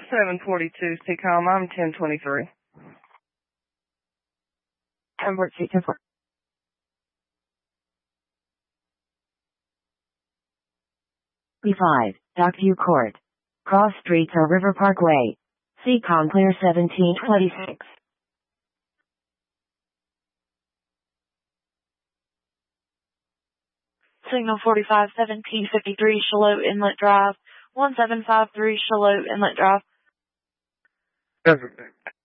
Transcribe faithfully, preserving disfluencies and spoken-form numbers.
seven forty-two, C COM, I'm ten twenty-three. Airport Street ten four. B five, Dockview Court. Cross Streets or River Parkway. C COM clear seventeen twenty-six. Signal forty-five seventeen fifty-three, Shallow Inlet Drive. one seven five three, Shallow Inlet Drive. Desert.